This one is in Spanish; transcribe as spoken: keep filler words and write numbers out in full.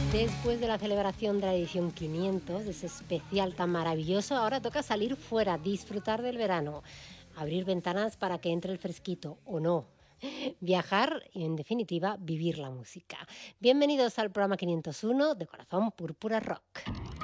Después de la celebración de la edición quinientos, de ese especial tan maravilloso, ahora toca salir fuera, disfrutar del verano, abrir ventanas para que entre el fresquito o no, viajar y, en definitiva, vivir la música. Bienvenidos al programa quinientos uno de Corazón Púrpura Rock.